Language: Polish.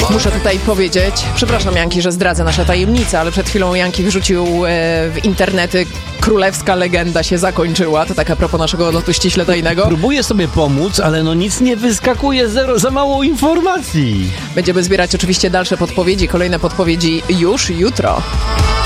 Muszę tutaj powiedzieć, przepraszam Janki, że zdradzę nasze tajemnice, ale przed chwilą Janki wyrzucił w internety królewska legenda się zakończyła. To tak a propos naszego lotu ściśle tajnego. Próbuję sobie pomóc, ale no nic nie wyskakuje, za mało informacji. Będziemy zbierać oczywiście dalsze podpowiedzi, kolejne podpowiedzi już jutro.